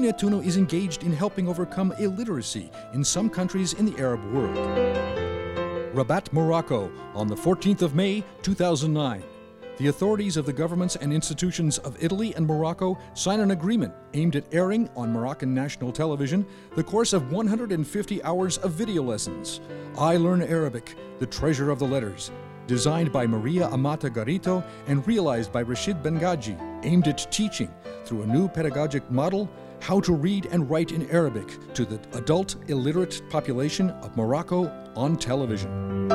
Uninettuno is engaged in helping overcome illiteracy in some countries in the Arab world. Rabat, Morocco, on the 14th of May, 2009. The authorities of the governments and institutions of Italy and Morocco sign an agreement aimed at airing on Moroccan national television the course of 150 hours of video lessons. I Learn Arabic, The Treasure of the Letters, designed by Maria Amata Garito and realized by Rashid Bengaji, aimed at teaching, through a new pedagogic model, how to read and write in Arabic to the adult illiterate population of Morocco on television.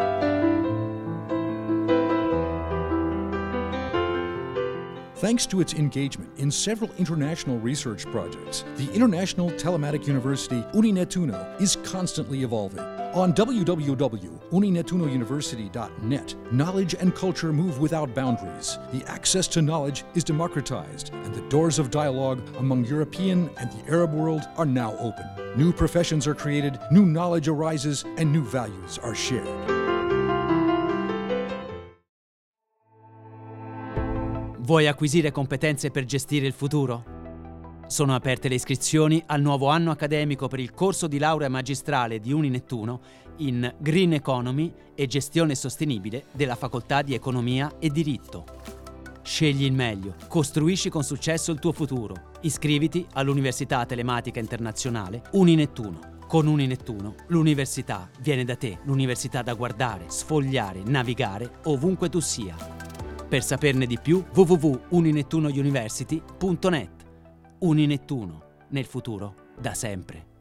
Thanks to its engagement in several international research projects, the International Telematic University Uninettuno is constantly evolving. On www.uninettunouniversity.net, knowledge and culture move without boundaries. The access to knowledge is democratized, and the doors of dialogue among European and the Arab world are now open. New professions are created, new knowledge arises, and new values are shared. Vuoi acquisire competenze per gestire il futuro? Sono aperte le iscrizioni al nuovo anno accademico per il corso di laurea magistrale di Uninettuno in Green Economy e Gestione Sostenibile della Facoltà di Economia e Diritto. Scegli il meglio, costruisci con successo il tuo futuro. Iscriviti all'Università Telematica Internazionale Uninettuno. Con Uninettuno l'università viene da te, l'università da guardare, sfogliare, navigare ovunque tu sia. Per saperne di più, www.uninettunouniversity.net. Uninettuno, nel futuro, da sempre.